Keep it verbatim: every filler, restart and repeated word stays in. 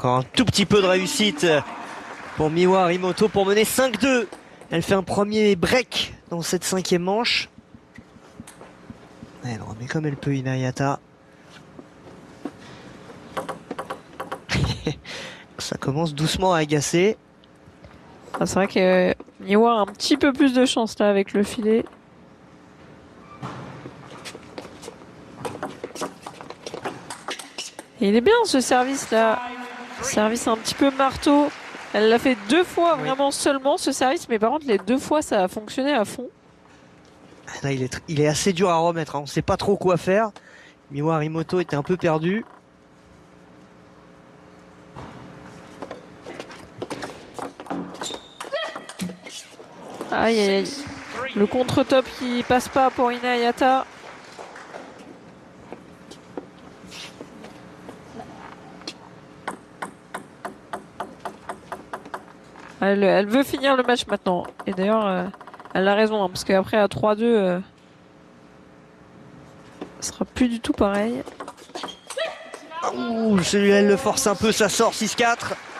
encore un tout petit peu de réussite pour Miwa Arimoto pour mener cinq deux. Elle fait un premier break dans cette cinquième manche. Elle remet comme elle peut Hinayata. Ça commence doucement à agacer. Ah, c'est vrai que euh, Miwa a un petit peu plus de chance là avec le filet. Et il est bien ce service là. Service un petit peu marteau. Elle l'a fait deux fois vraiment seulement ce service, mais par contre les deux fois ça a fonctionné à fond. Là, il, est il est assez dur à remettre, hein. On ne sait pas trop quoi faire. Miwa Arimoto était un peu perdu. Aïe aïe aïe. Le contre-top qui passe pas pour Hinayata. Elle, elle veut finir le match maintenant. Et d'ailleurs, euh, elle a raison, hein, parce qu'après à trois deux, euh, ce sera plus du tout pareil. Ouh, celui-là, elle le force un peu, ça sort six quatre.